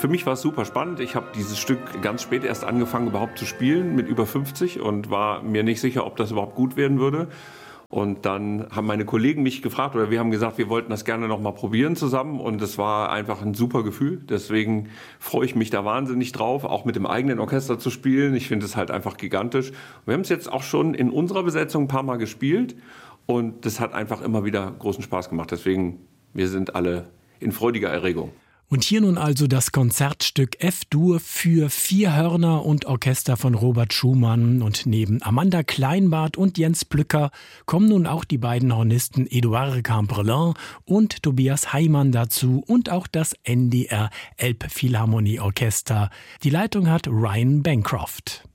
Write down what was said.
Für mich war es super spannend. Ich habe dieses Stück ganz spät erst angefangen überhaupt zu spielen, mit über 50 und war mir nicht sicher, ob das überhaupt gut werden würde. Und dann haben meine Kollegen mich gefragt oder wir haben gesagt, wir wollten das gerne noch mal probieren zusammen und es war einfach ein super Gefühl. Deswegen freue ich mich da wahnsinnig drauf, auch mit dem eigenen Orchester zu spielen. Ich finde es halt einfach gigantisch. Wir haben es jetzt auch schon in unserer Besetzung ein paar Mal gespielt und das hat einfach immer wieder großen Spaß gemacht. Deswegen, wir sind alle in freudiger Erregung. Und hier nun also das Konzertstück F-Dur für 4 Hörner und Orchester von Robert Schumann. Und neben Amanda Kleinbart und Jens Plücker kommen nun auch die beiden Hornisten Edouard Cambrelin und Tobias Heimann dazu und auch das NDR Elbphilharmonieorchester. Die Leitung hat Ryan Bancroft.